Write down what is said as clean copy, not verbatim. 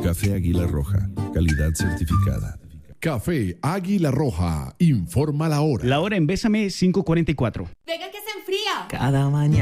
Café Águila Roja, calidad certificada. Café Águila Roja, informa la hora. La hora en Bésame, 5:44. Venga que se enfría. Cada mañana